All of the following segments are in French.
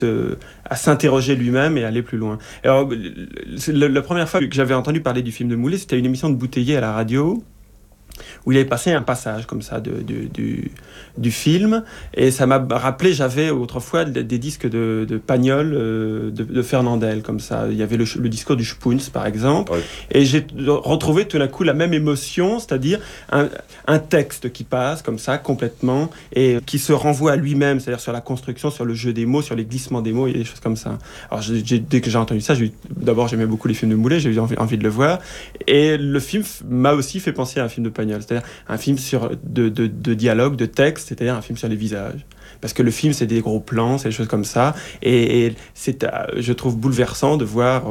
à s'interroger lui-même et aller plus loin. Alors, la première fois que j'avais entendu parler du film de Moulet, c'était une émission de Bouteiller à la radio, où il avait passé un passage comme ça du film, et ça m'a rappelé, j'avais autrefois des disques de Pagnol, de Fernandel, comme ça. Il y avait le discours du Spoons, par exemple, ouais. Et j'ai retrouvé tout d'un coup la même émotion, c'est-à-dire un texte qui passe comme ça, complètement, et qui se renvoie à lui-même, c'est-à-dire sur la construction, sur le jeu des mots, sur les glissements des mots, et des choses comme ça. Alors, dès que j'ai entendu ça, d'abord, j'aimais beaucoup les films de Moulet, j'ai eu envie de le voir, et le film m'a aussi fait penser à un film de Pagnol, c'est-à-dire un film de dialogue, de texte, c'est-à-dire un film sur les visages. Parce que le film, c'est des gros plans, c'est des choses comme ça. Et c'est, je trouve bouleversant de voir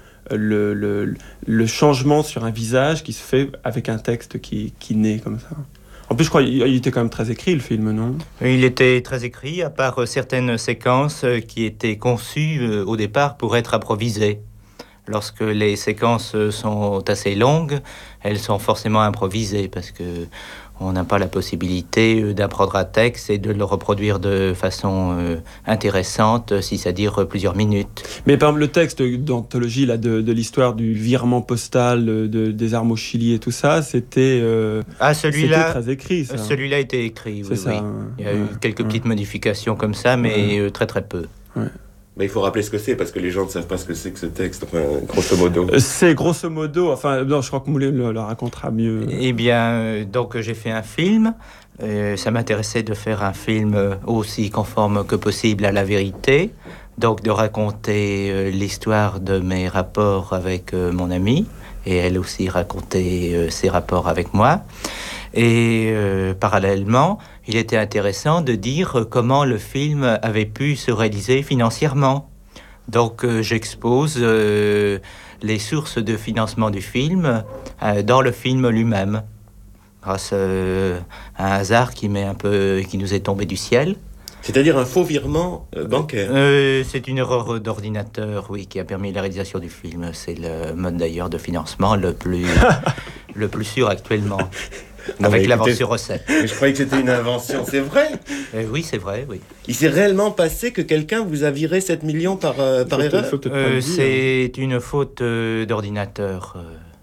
le changement sur un visage qui se fait avec un texte qui naît comme ça. En plus, je crois qu'il était quand même très écrit, le film, non ? Il était très écrit, à part certaines séquences qui étaient conçues au départ pour être improvisées. Lorsque les séquences sont assez longues, elles sont forcément improvisées parce que on n'a pas la possibilité d'apprendre un texte et de le reproduire de façon intéressante, si ça dure plusieurs minutes. Mais par exemple, le texte d'anthologie là, de l'histoire du virement postal des armes au Chili et tout ça, c'était c'était très écrit. Ça. Celui-là était écrit, oui, ça, oui. Il y a eu quelques petites modifications comme ça, mais très très peu. Ouais. Mais il faut rappeler ce que c'est, parce que les gens ne savent pas ce que c'est que ce texte, enfin, grosso modo. C'est grosso modo, enfin, non, je crois que Moulet le racontera mieux. Eh bien, donc j'ai fait un film. Ça m'intéressait de faire un film aussi conforme que possible à la vérité. Donc de raconter l'histoire de mes rapports avec mon amie. Et elle aussi racontait ses rapports avec moi. Et parallèlement, il était intéressant de dire comment le film avait pu se réaliser financièrement. Donc j'expose les sources de financement du film dans le film lui-même, grâce à un hasard qui nous est tombé du ciel. C'est-à-dire un faux virement bancaire. C'est une erreur d'ordinateur, oui, qui a permis la réalisation du film. C'est le mode d'ailleurs de financement le plus sûr actuellement. Non, avec l'avance sur recette. Mais je croyais que c'était une invention, c'est vrai ? Oui, c'est vrai, oui. Il s'est réellement passé que quelqu'un vous a viré 7 millions par erreur ? C'est une faute d'ordinateur.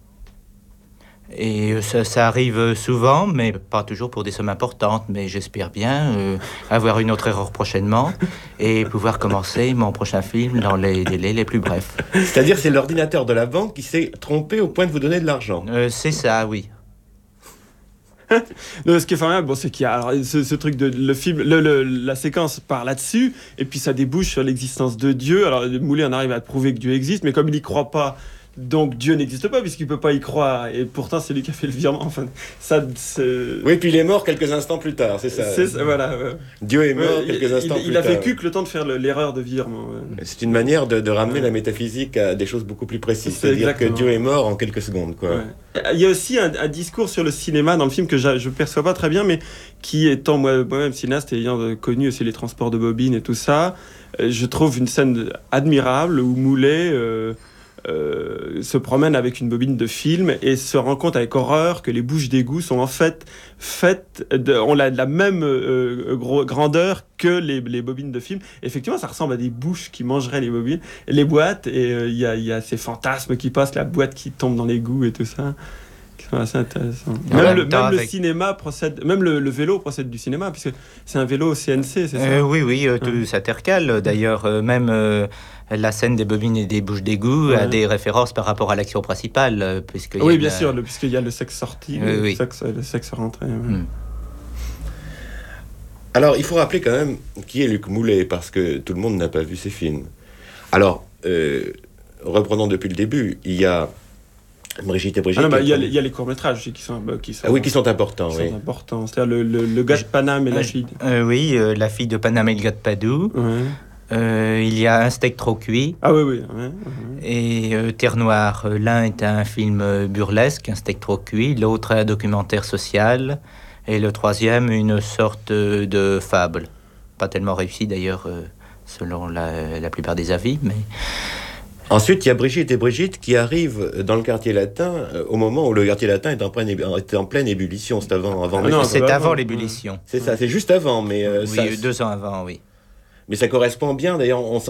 Et ça arrive souvent, mais pas toujours pour des sommes importantes. Mais j'espère bien avoir une autre erreur prochainement et pouvoir commencer mon prochain film dans les délais les plus brefs. C'est-à-dire c'est l'ordinateur de la banque qui s'est trompé au point de vous donner de l'argent ? C'est ça, oui. Non, ce qui est formidable, c'est qu'il y a alors, ce truc de le film, la séquence part là-dessus, et puis ça débouche sur l'existence de Dieu. Alors Moulet en arrive à prouver que Dieu existe, mais comme il n'y croit pas, donc Dieu n'existe pas puisqu'il ne peut pas y croire, et pourtant c'est lui qui a fait le virement. Enfin, ça, oui, puis il est mort quelques instants plus tard, c'est ça. Voilà. Dieu est mort quelques instants plus tard. Il a vécu que le temps de faire l'erreur de virement. C'est une manière de ramener la métaphysique à des choses beaucoup plus précises. C'est-à-dire que Dieu est mort en quelques secondes, quoi. Ouais. Il y a aussi un discours sur le cinéma dans le film que je ne perçois pas très bien, mais qui étant moi-même cinéaste et ayant connu aussi les transports de bobines et tout ça, je trouve une scène admirable où Moulet se promène avec une bobine de film et se rend compte avec horreur que les bouches d'égout sont en fait ont la même grandeur que les bobines de film. Effectivement, ça ressemble à des bouches qui mangeraient les bobines, les boîtes, et il y a ces fantasmes qui passent, la boîte qui tombe dans l'égout et tout ça, qui sont assez intéressants. Même le cinéma procède, même le vélo procède du cinéma, puisque c'est un vélo CNC, c'est ça ? Oui, tout s'intercale. D'ailleurs, même la scène des bobines et des bouches d'égout a des références par rapport à l'action principale. Oui, bien sûr, puisqu'il y a le sexe sorti, le sexe rentré. Alors, il faut rappeler quand même qui est Luc Moulet, parce que tout le monde n'a pas vu ses films. Alors, reprenons depuis le début, il y a Brigitte et Brigitte. Il y a les courts-métrages qui sont importants. Qui sont importants. C'est-à-dire le gars de Paname et la fille. Oui, la fille de Paname et le gars de Padoue. Il y a Un steak trop cuit. Ah oui. Et Terre Noire. L'un est un film burlesque, Un steak trop cuit. L'autre un documentaire social. Et le troisième, une sorte de fable. Pas tellement réussi d'ailleurs, selon la plupart des avis, mais... Ensuite, il y a Brigitte et Brigitte qui arrivent dans le quartier latin au moment où le quartier latin est en pleine ébullition. C'est avant c'est avant l'ébullition. C'est ça, c'est juste avant, mais... 2 ans avant, oui. Mais ça correspond bien, d'ailleurs,